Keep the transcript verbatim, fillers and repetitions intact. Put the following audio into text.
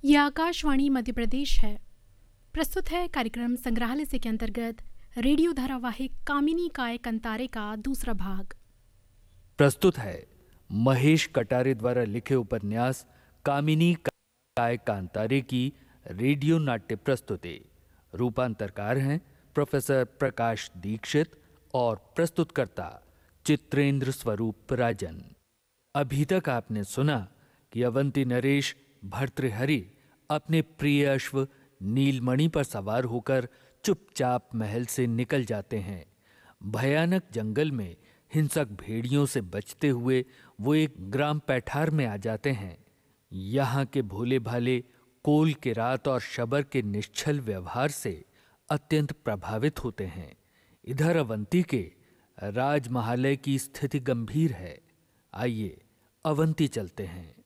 ये आकाशवाणी मध्य प्रदेश है। प्रस्तुत है कार्यक्रम संग्रहालय से के अंतर्गत रेडियो धारावाहिक कामिनी काय कंतारे का दूसरा भाग। प्रस्तुत है महेश कटारे द्वारा लिखे उपन्यास कामिनी काय कांतारे की रेडियो नाट्य प्रस्तुति। रूपांतरकार हैं प्रोफेसर प्रकाश दीक्षित और प्रस्तुतकर्ता चित्रेंद्र स्वरूप राजन। अभी तक आपने सुना कि अवंती नरेश भर्तृहरि अपने प्रिय अश्व नीलमणि पर सवार होकर चुपचाप महल से निकल जाते हैं। भयानक जंगल में हिंसक भेड़ियों से बचते हुए वो एक ग्राम पैठार में आ जाते हैं। यहाँ के भोले भाले कोल के रात और शबर के निश्छल व्यवहार से अत्यंत प्रभावित होते हैं। इधर अवंती के राजमहालय की स्थिति गंभीर है। आइए अवंती चलते हैं।